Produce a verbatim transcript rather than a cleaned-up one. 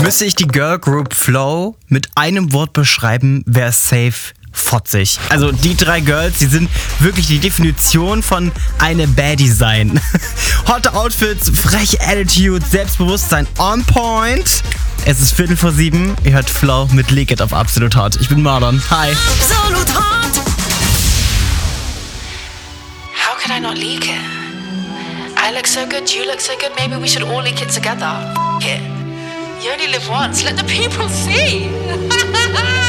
Müsste ich die Girl Group Flow mit einem Wort beschreiben, wäre es safe fotzig. Also die drei Girls, die sind wirklich die Definition von eine Baddie sein. Hotte Outfits, freche Attitude, Selbstbewusstsein on point. Es ist Viertel vor sieben. Ihr hört Flow mit Leak It auf Absolut Hot. Ich bin Marlon. Hi. Absolut Hot. How could I not leak it? I look so good, you look so good. Maybe we should all leak it together. F- it. You only live once. Let the people see.